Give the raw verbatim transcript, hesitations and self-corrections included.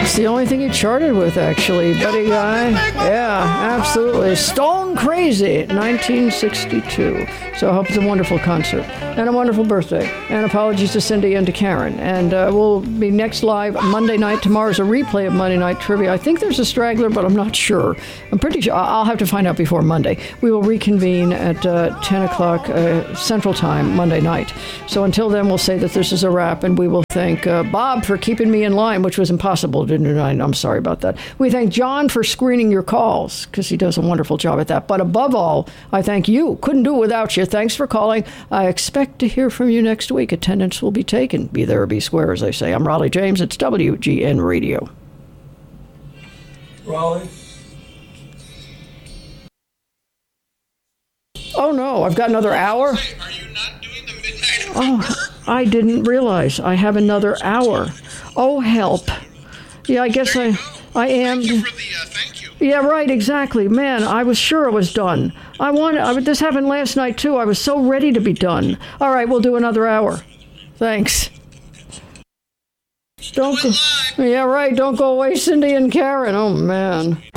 It's the only thing he charted with, actually. Buddy Guy. Yeah, absolutely. Stone Crazy, nineteen sixty-two. So I hope it's a wonderful concert and a wonderful birthday. And apologies to Cindy and to Karen. And uh, we'll be next live Monday night. Tomorrow's a replay of Monday Night Trivia. I think there's a straggler, but I'm not sure. I'm pretty sure. I'll have to find out before Monday. We will reconvene at uh, ten o'clock uh, Central Time Monday night. So until then, we'll say that this is a wrap, and we will thank uh, Bob for keeping me in line, which was impossible, didn't I? I'm sorry about that. We thank John for screening your calls, because he does a wonderful job at that. But above all, I thank you. Couldn't do it without you. Thanks for calling. I expect to hear from you next week. Attendance will be taken. Be there or be square, as they say. I'm Raleigh James. It's W G N Radio. Raleigh? Oh, no. I've got another hour? Are you not doing the midnight? Oh, I didn't realize I have another hour. Oh, help. Yeah, I guess I, I am. Thank you for the uh, thank you. Yeah, right, exactly. Man, I was sure it was done. I wanted, I, this happened last night, too. I was so ready to be done. All right, we'll do another hour. Thanks. Don't go, yeah, right. Don't go away, Cindy and Karen. Oh, man.